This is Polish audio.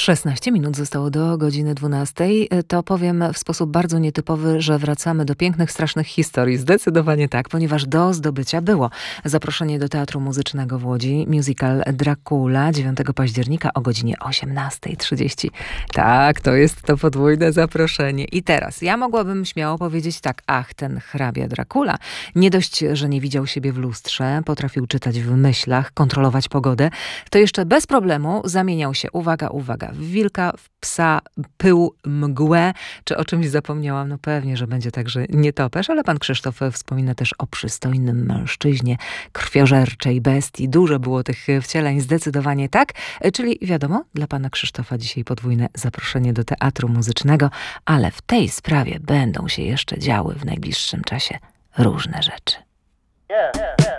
16 minut zostało do godziny 12. To powiem w sposób bardzo nietypowy, że wracamy do pięknych, strasznych historii. Zdecydowanie tak, ponieważ do zdobycia było zaproszenie do Teatru Muzycznego w Łodzi. Musical Dracula 9 października o godzinie 18:30. Tak, to jest to podwójne zaproszenie. I teraz ja mogłabym śmiało powiedzieć tak: ach, ten hrabia Dracula. Nie dość, że nie widział siebie w lustrze, potrafił czytać w myślach, kontrolować pogodę, to jeszcze bez problemu zamieniał się, uwaga, w wilka, w psa, pył, mgłę. Czy o czymś zapomniałam? No pewnie, że będzie także nietoperz, ale pan Krzysztof wspomina też o przystojnym mężczyźnie, krwiożerczej bestii. Dużo było tych wcieleń, zdecydowanie tak. Czyli wiadomo, dla pana Krzysztofa dzisiaj podwójne zaproszenie do Teatru Muzycznego, ale w tej sprawie będą się jeszcze działy w najbliższym czasie różne rzeczy. Yeah.